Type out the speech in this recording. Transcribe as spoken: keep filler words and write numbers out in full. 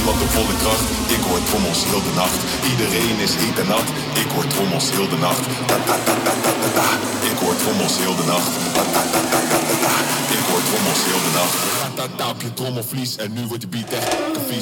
Nederland op volle kracht. Ik hoor trommels heel de nacht. Iedereen is heet en nat. Ik hoor trommels heel de nacht. Ta ta ta ta ta ta ta. Ik hoor trommels heel de nacht. Ta ta ta ta ta ta ta. Ik hoor trommels heel de nacht. Ta ta ta op je trommelvlies en nu wordt de beat echt vies.